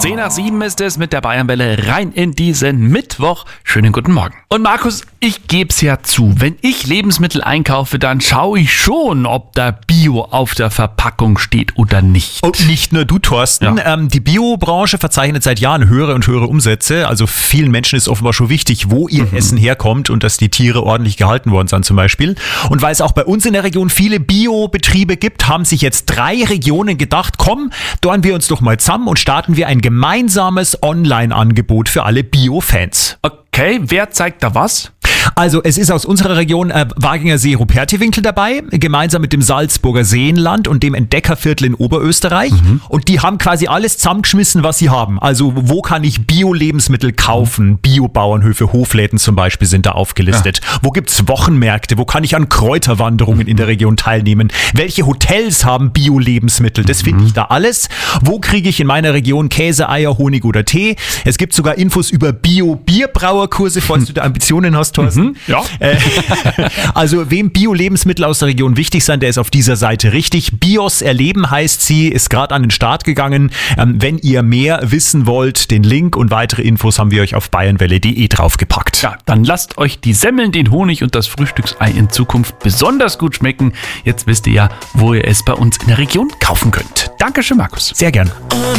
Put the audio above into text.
10:07 ist es mit der Bayernwelle rein in diesen Mittwoch. Schönen guten Morgen. Und Markus, ich geb's ja zu, wenn ich Lebensmittel einkaufe, dann schaue ich schon, ob da Bio auf der Verpackung steht oder nicht. Und nicht nur du, Thorsten. Ja. Die Biobranche verzeichnet seit Jahren höhere und höhere Umsätze. Also vielen Menschen ist offenbar schon wichtig, wo ihr Essen herkommt und dass die Tiere ordentlich gehalten worden sind zum Beispiel. Und weil es auch bei uns in der Region viele Biobetriebe gibt, haben sich jetzt 3 Regionen gedacht, komm, dorn wir uns doch mal zusammen und starten wir ein gemeinsames Online-Angebot für alle Bio-Fans. Okay, wer zeigt da was? Also es ist aus unserer Region Waginger See-Rupertiwinkel dabei, gemeinsam mit dem Salzburger Seenland und dem Entdeckerviertel in Oberösterreich. Und die haben quasi alles zusammengeschmissen, was sie haben. Also wo kann ich Bio-Lebensmittel kaufen? Biobauernhöfe, Hofläden zum Beispiel sind da aufgelistet. Ja. Wo gibt's Wochenmärkte? Wo kann ich an Kräuterwanderungen in der Region teilnehmen? Welche Hotels haben Bio-Lebensmittel? Das finde ich da alles. Wo kriege ich in meiner Region Käse, Eier, Honig oder Tee? Es gibt sogar Infos über Bio-Bierbrauerkurse, falls du da Ambitionen hast, Thorsten. Ja. Also wem Bio-Lebensmittel aus der Region wichtig sind, der ist auf dieser Seite richtig. Bios erleben heißt sie, ist gerade an den Start gegangen. Wenn ihr mehr wissen wollt, den Link und weitere Infos haben wir euch auf bayernwelle.de draufgepackt. Ja, dann lasst euch die Semmeln, den Honig und das Frühstücksei in Zukunft besonders gut schmecken. Jetzt wisst ihr ja, wo ihr es bei uns in der Region kaufen könnt. Dankeschön, Markus. Sehr gern.